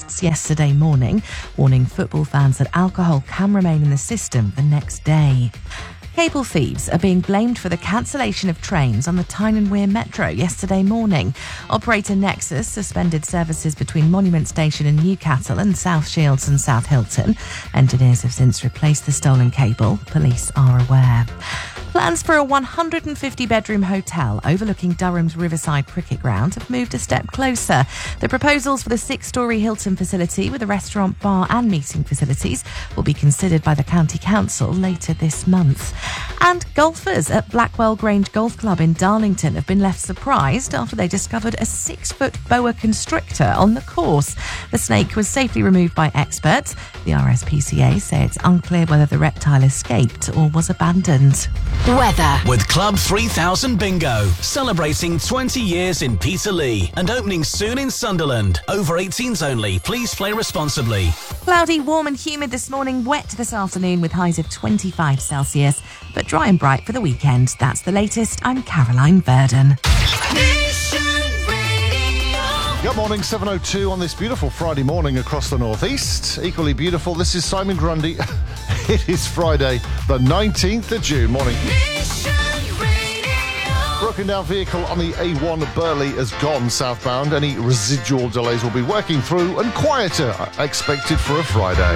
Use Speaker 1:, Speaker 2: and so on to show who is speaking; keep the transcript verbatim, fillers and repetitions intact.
Speaker 1: tests yesterday morning, warning football fans that alcohol can remain in the system the next day. Cable thieves are being blamed for the cancellation of trains on the Tyne and Wear Metro yesterday morning. Operator Nexus suspended services between Monument Station and Newcastle and South Shields and South Hilton. Engineers have since replaced the stolen cable. Police are aware. Plans for a one hundred fifty bedroom hotel overlooking Durham's Riverside Cricket Ground have moved a step closer. The proposals for the six-storey Hilton facility with a restaurant, bar and meeting facilities will be considered by the County Council later this month. And golfers at Blackwell Grange Golf Club in Darlington have been left surprised after they discovered a six-foot boa constrictor on the course. The snake was safely removed by experts. The R S P C A say it's unclear whether the reptile escaped or was abandoned.
Speaker 2: Weather.
Speaker 3: With Club three thousand Bingo, celebrating twenty years in Peterlee and opening soon in Sunderland. Over eighteens only. Please play responsibly.
Speaker 1: Cloudy, warm and humid this morning, wet this afternoon with highs of twenty-five Celsius, but dry and bright for the weekend. That's the latest. I'm Caroline Verdon.
Speaker 4: Good morning, seven oh two on this beautiful Friday morning across the northeast. Equally beautiful, this is Simon Grundy. It is Friday, the nineteenth of June. Morning. Broken down vehicle on the A one Burley has gone southbound. Any residual delays will be working through and quieter expected for a Friday.